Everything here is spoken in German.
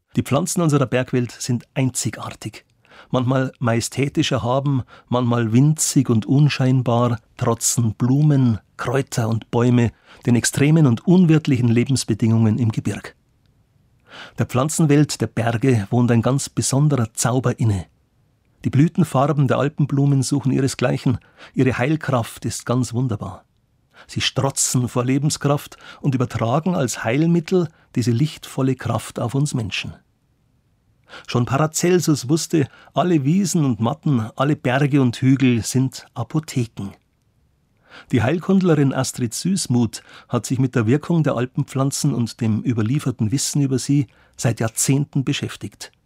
Die Pflanzen unserer Bergwelt sind einzigartig. Manchmal majestätisch erhaben, manchmal winzig und unscheinbar, trotzen Blumen, Kräuter und Bäume den extremen und unwirtlichen Lebensbedingungen im Gebirg. Der Pflanzenwelt der Berge wohnt ein ganz besonderer Zauber inne. Die Blütenfarben der Alpenblumen suchen ihresgleichen, ihre Heilkraft ist ganz wunderbar. Sie strotzen vor Lebenskraft und übertragen als Heilmittel diese lichtvolle Kraft auf uns Menschen. Schon Paracelsus wusste, alle Wiesen und Matten, alle Berge und Hügel sind Apotheken. Die Heilkundlerin Astrid Süßmuth hat sich mit der Wirkung der Alpenpflanzen und dem überlieferten Wissen über sie seit Jahrzehnten beschäftigt.